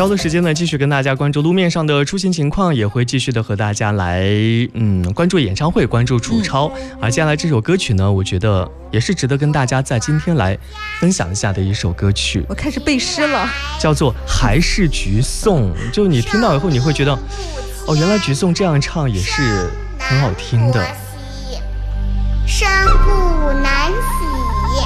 稍后时间呢，继续跟大家关注路面上的出行情况，也会继续的和大家来关注演唱会，关注楚超。而接下来这首歌曲呢，我觉得也是值得跟大家在今天来分享一下的一首歌曲。 我开始背诗了， 叫做《还是橘颂》。就你听到以后，你会觉得，哦，原来橘颂这样唱也是很好听的。 山固南